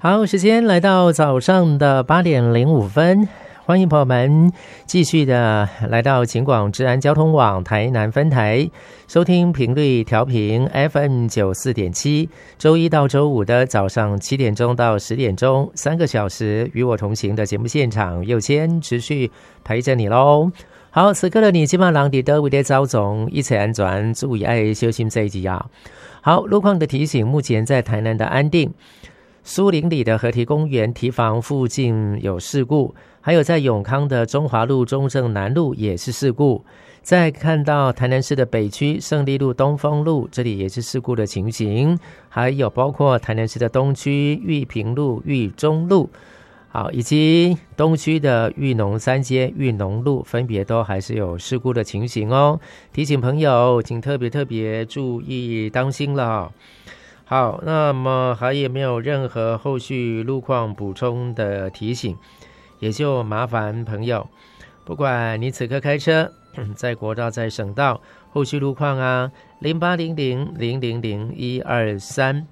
好，时间来到早上的8:05，欢迎朋友们继续的来到警广治安交通网台南分台，收听频率调频 FM94.7，周一到周五的早上7点钟到10点钟，3个小时与我同行的节目现场，佑谦持续陪着你咯。好，此刻的你今晚人在哪位的走总，一切安全，注意爱小心这一集啊。好，路况的提醒，目前在台南的安定苏林里的河堤公园堤防附近有事故，还有在永康的中华路、中正南路也是事故。再看到台南市的北区胜利路、东风路，这里也是事故的情形，还有包括台南市的东区裕平路、裕中路，好，以及东区的裕农三街、裕农路，分别都还是有事故的情形哦。提醒朋友，请特别注意当心了。好，那么还有没有任何后续路况补充的提醒，也就麻烦朋友，不管你此刻开车在国道在省道，后续路况啊0800000123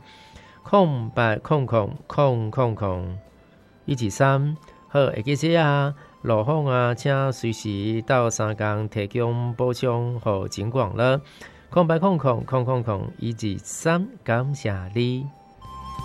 空123好，会记者啊路况啊，请随时到3工提供补充给警广了。空123，感谢你。